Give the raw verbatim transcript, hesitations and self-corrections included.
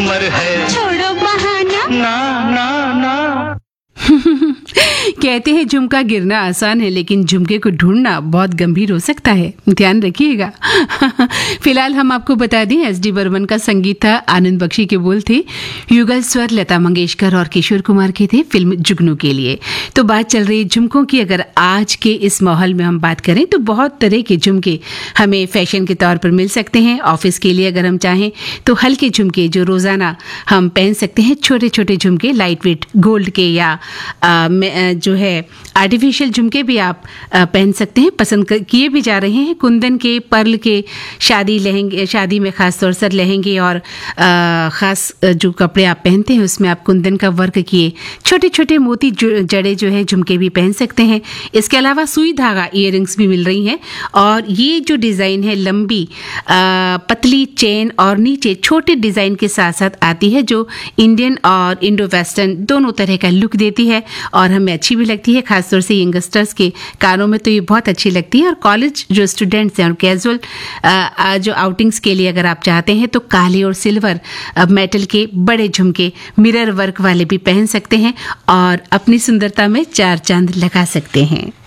उम्र है, छोड़ो बहाना, ना ना ना। कहते हैं झुमका गिरना आसान है, लेकिन झुमके को ढूंढना बहुत गंभीर हो सकता है, ध्यान रखिएगा। फिलहाल हम आपको बता दें, एस डी बर्मन का संगीत था, आनंद बख्शी के बोल थे, युगल स्वर लता मंगेशकर और किशोर कुमार के थे फिल्म जुगनू के लिए। तो बात चल रही है झुमकों की। अगर आज के इस माहौल में हम बात करें तो बहुत तरह के झुमके हमें फैशन के तौर पर मिल सकते हैं। ऑफिस के लिए अगर हम चाहें तो हल्के झुमके जो रोजाना हम पहन सकते हैं, छोटे छोटे झुमके लाइट वेट गोल्ड के या आ, जो है आर्टिफिशियल झुमके भी आप आ, पहन सकते हैं, पसंद किए भी जा रहे हैं। कुंदन के, पर्ल के, शादी लहंगे, शादी में खास तौर से लहंगे और आ, खास जो कपड़े आप पहनते हैं उसमें आप कुंदन का वर्क किए छोटे छोटे मोती जड़े जो है झुमके भी पहन सकते हैं। इसके अलावा सुई धागा इयररिंग्स भी मिल रही हैं, और ये जो डिज़ाइन है लंबी आ, पतली चेन और नीचे छोटे डिज़ाइन के साथ साथ आती है, जो इंडियन और इंडो वेस्टर्न दोनों तरह का लुक देती है और हमें अच्छी भी लगती है। खासतौर से यंगस्टर्स के कानों में तो ये बहुत अच्छी लगती है। और कॉलेज जो स्टूडेंट्स हैं और कैजुअल जो आउटिंग्स के लिए अगर आप चाहते हैं तो काले और सिल्वर मेटल के बड़े झुमके मिरर वर्क वाले भी पहन सकते हैं और अपनी सुंदरता में चार चांद लगा सकते हैं।